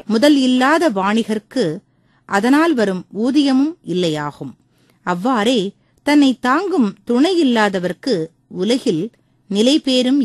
முதல் இல்லாத வாணிகர்க்கு அதனால் வரும் ஊதியமும் இல்லையாகும். அவ்வாறே தன்னை தாங்கும் துணை இல்லாதவர்க்கு உலகில் நிலைபேறும்